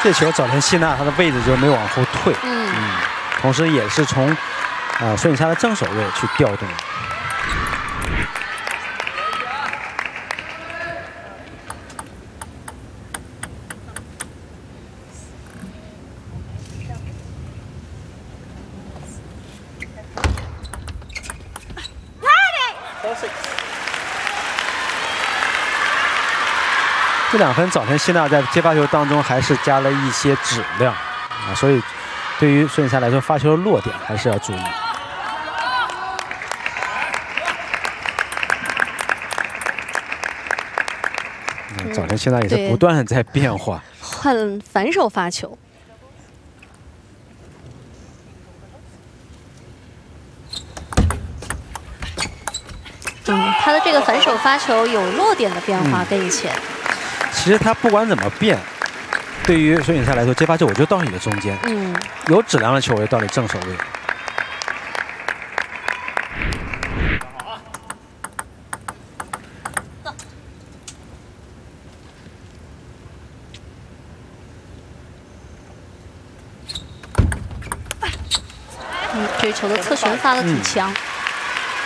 这球早田希娜她的位置就没往后退，同时也是从孙颖莎的正手位去调动。这2分，早田希娜在接发球当中还是加了一些质量所以对于孙颖莎来说，发球的落点还是要注意。早田希娜也是不断的在变化， 换反手发球。他的这个反手发球有落点的变化，跟以前。 其实他不管怎么变，对于孙颖莎来说，接发球我就到你的中间，有质量的球我就到你正手位。 这球的侧旋发的挺强。